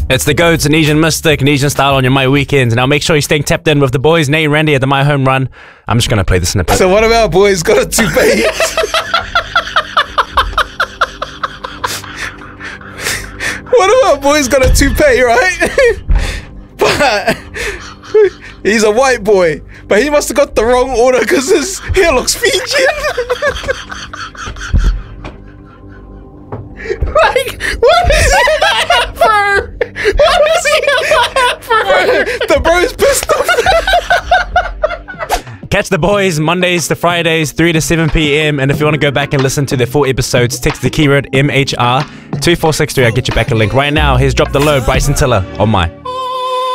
It's the GOATs, Nesian Mystic, Nesian Style on your My Weekends. Now make sure you're staying tapped in with the boys, Nate and Randy at the My Home Run. I'm just going to play the snippet. So one of our boys got a toupee. One of our boys got a toupee, right? But he's a white boy. But he must have got the wrong order because his hair looks Fijian. Like, what is he in the afro? What is he in the afro? The bro's pissed off. Catch the boys Mondays to Fridays, 3 to 7 p.m. And if you want to go back and listen to their full episodes, text the keyword MHR 2463. I'll get you back a link. Right now, here's Drop the Load, Bryson Tiller on My.